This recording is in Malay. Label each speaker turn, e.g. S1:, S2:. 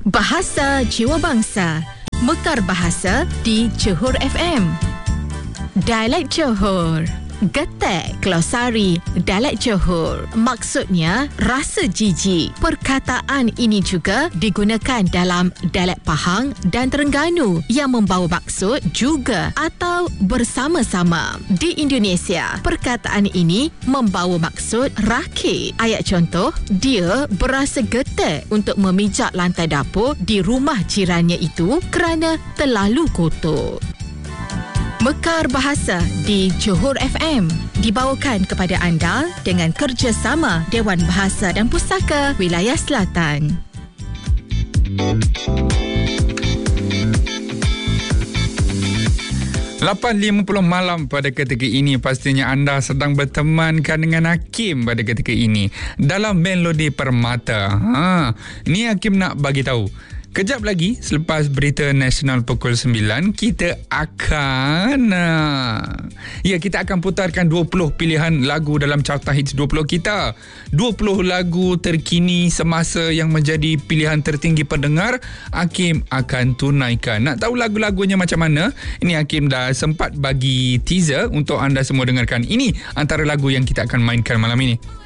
S1: Bahasa Jiwa Bangsa. Mekar bahasa di Johor FM. Dialek Johor. Getek Glosari Dialek Johor. Maksudnya rasa jijik. Perkataan ini juga digunakan dalam dialek Pahang dan Terengganu yang membawa maksud juga atau bersama-sama. Di Indonesia, perkataan ini membawa maksud rakit. Ayat contoh, dia berasa getek untuk memijak lantai dapur di rumah jirannya itu kerana terlalu kotor. Mekar Bahasa di Johor FM dibawakan kepada anda dengan kerjasama Dewan Bahasa dan Pustaka Wilayah Selatan.
S2: 8.50 malam pada ketika ini, pastinya anda sedang bertemankan dengan Hakim pada ketika ini dalam Melodi Permata. Ni Hakim nak bagi tahu. Kejap lagi selepas berita nasional pukul 9, kita akan kita akan putarkan 20 pilihan lagu dalam Carta Hits 20 kita. 20 lagu terkini semasa yang menjadi pilihan tertinggi pendengar, Hakim akan tunaikan. Nak tahu lagu-lagunya macam mana? Ini Hakim dah sempat bagi teaser untuk anda semua dengarkan. Ini antara lagu yang kita akan mainkan malam ini.